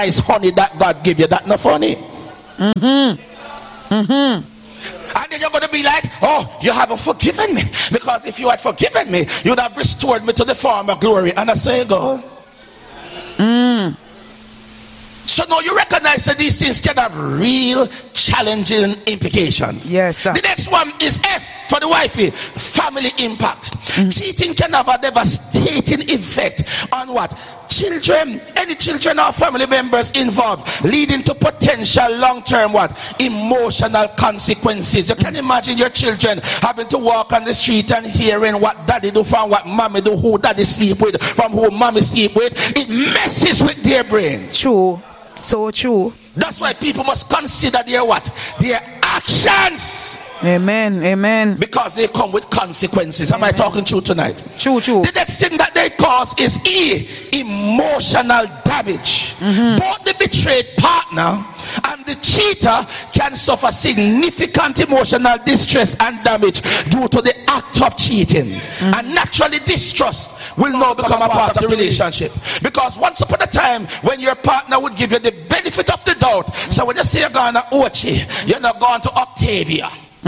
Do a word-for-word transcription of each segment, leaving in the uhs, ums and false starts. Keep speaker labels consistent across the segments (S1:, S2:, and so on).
S1: nice honey that God give you, that not funny.
S2: Mm-hmm. Mm-hmm.
S1: And then you're going to be like, oh, you haven't forgiven me. Because if you had forgiven me, you would have restored me to the former glory. And I say, God.
S2: Mm.
S1: So now you recognize that these things can have real challenging implications.
S2: Yes, sir.
S1: The next one is F for the wifey, family impact. Mm-hmm. Cheating can have a devastating effect on what? Children, any children or family members involved, leading to potential long-term what? Emotional consequences. You can imagine your children having to walk on the street and hearing what daddy do from what mommy do, who daddy sleep with, from who mommy sleep with. It messes with their brain.
S2: True. So true.
S1: That's why people must consider their what? Their actions.
S2: Amen. Amen.
S1: Because they come with consequences. Am Amen. I talking true tonight?
S2: True, true.
S1: The next thing that they cause is E, emotional damage. Mm-hmm. Both the betrayed partner and the cheater can suffer significant emotional distress and damage due to the act of cheating. Mm-hmm. And naturally distrust will now become a part of the relationship. Because once upon a time when your partner would give you the benefit of the doubt, so when you say you're going to Ochi, you're not going to Octavia.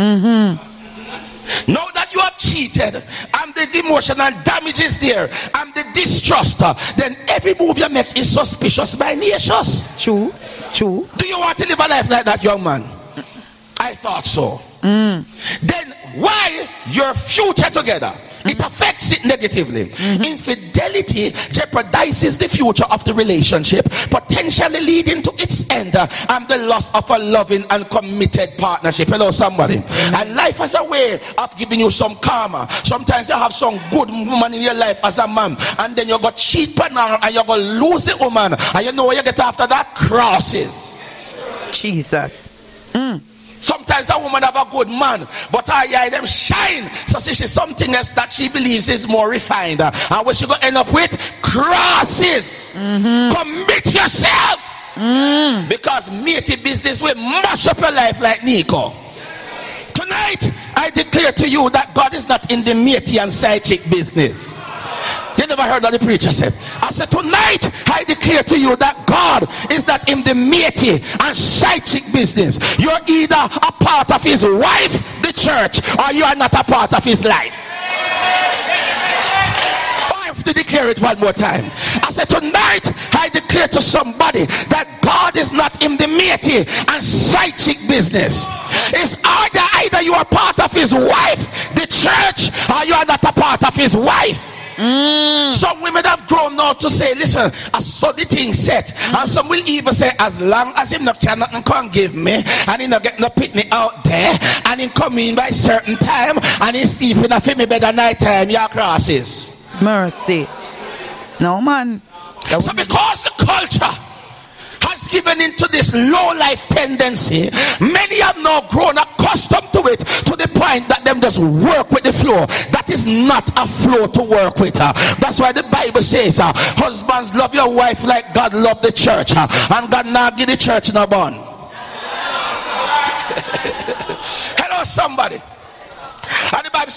S2: Mm-hmm.
S1: Now that you have cheated and the emotional damage is there and the distrust, then every move you make is suspicious by nature.
S2: True, true.
S1: Do you want to live a life like that, young man? I thought so.
S2: Mm.
S1: Then why your future together? Mm. It affects it negatively. Mm-hmm. Infidelity jeopardizes the future of the relationship, potentially leading to its end uh, and the loss of a loving and committed partnership. Hello, somebody. Mm-hmm. And life has a way of giving you some karma. Sometimes you have some good woman in your life as a man, and then you got cheat partner and you're going to lose the woman, and you know what you get after that? Crosses.
S2: Jesus. Mm.
S1: Sometimes a woman have a good man, but her eye them shine. So see, she's something else that she believes is more refined. And what she gonna end up with? Crosses. Mm-hmm. Commit yourself. Mm. Because matey business will mash up your life like Nico. Tonight, I declare to you that God is not in the matey and side chick business. You never heard of the preacher say? I said, tonight I declare to you that God is not in the matey and side chick business. You're either a part of his wife, the church, or you are not a part of his life. I have to declare it one more time. I said, tonight I declare to somebody that God is not in the matey and side chick business. It's either, either you are part of his wife, the church, or you are not a part of his wife. Mm. Some women have grown now to say, listen, I saw the thing set. Mm. And some will even say, as long as him not can nothing can give me, and he not get no pick me out there, and he come in by certain time, and he sleeping at me bed at night time, your crosses.
S2: Mercy. No man.
S1: So because the culture has given into this low life tendency, many have now grown accustomed to it to the point that them just work with the flow. That is not a flow to work with. Uh. That's why the Bible says, uh, husbands, love your wife like God loved the church, uh, and God now give the church no bun. Hello, somebody. And the Bible